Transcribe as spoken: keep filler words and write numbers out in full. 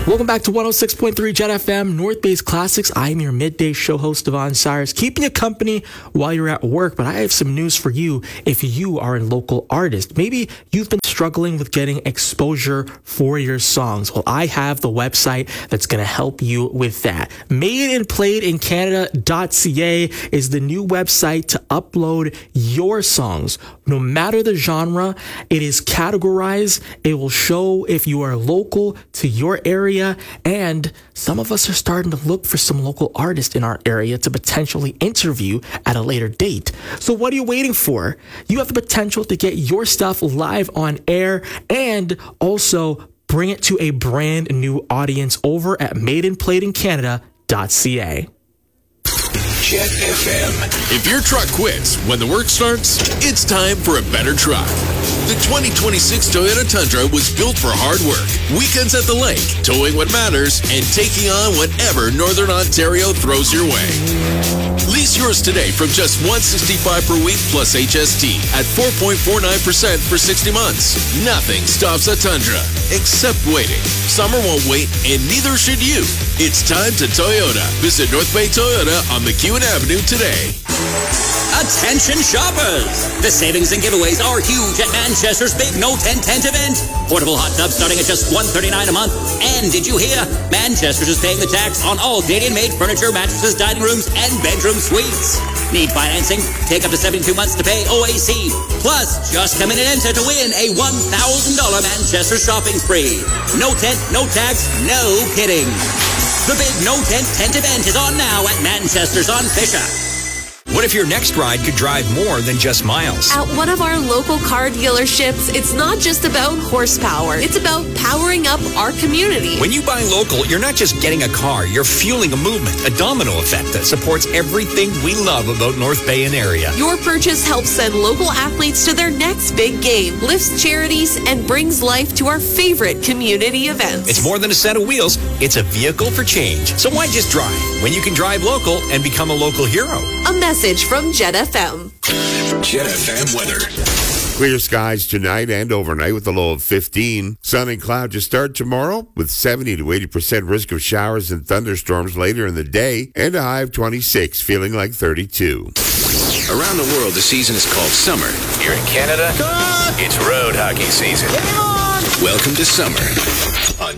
Welcome back to one oh six point three Jet F M, North Bay's Classics. I am your midday show host, Devon Cyrus, keeping you company while you're at work. But I have some news for you if you are a local artist. Maybe you've been struggling with getting exposure for your songs. Well, I have the website that's going to help you with that. made and played in canada dot c a is the new website to upload your songs. No matter the genre, it is categorized. It will show if you are local to your area, and some of us are starting to look for some local artists in our area to potentially interview at a later date. So what are you waiting for? You have the potential to get your stuff live on air and also bring it to a brand new audience over at made and played in canada dot c a. Jet F M. If your truck quits when the work starts, it's time for a better truck. The twenty twenty-six Toyota Tundra was built for hard work, weekends at the lake, towing what matters, and taking on whatever Northern Ontario throws your way. Lease yours today from just one hundred sixty-five dollars per week plus H S T at four point four nine percent for sixty months. Nothing stops a Tundra except waiting. Summer won't wait, and neither should you. It's time to Toyota. Visit North Bay Toyota on McEwen Avenue today. Attention shoppers! The savings and giveaways are huge at Manchester's big No Tent Tent event. Portable hot tubs starting at just one hundred thirty-nine dollars a month. And did you hear? Manchester's is paying the tax on all Canadian-made furniture, mattresses, dining rooms, and bedroom suites. Need financing? Take up to seventy-two months to pay O A C. Plus, just come in and enter to win a one thousand dollars Manchester shopping spree. No tent, no tax, no kidding. The big No Tent Tent event is on now at Manchester's on Fisher. What if your next ride could drive more than just miles? At one of our local car dealerships, it's not just about horsepower. It's about powering up our community. When you buy local, you're not just getting a car. You're fueling a movement, a domino effect that supports everything we love about North Bay and area. Your purchase helps send local athletes to their next big game, lifts charities, and brings life to our favorite community events. It's more than a set of wheels. It's a vehicle for change. So why just drive when you can drive local and become a local hero? A message from Jet F M. Jet F M weather. Clear skies tonight and overnight with a low of fifteen. Sun and cloud to start tomorrow with seventy to eighty percent risk of showers and thunderstorms later in the day and a high of twenty-six, feeling like thirty-two. Around the world, the season is called summer. Here in Canada, it's road hockey season. Welcome to summer.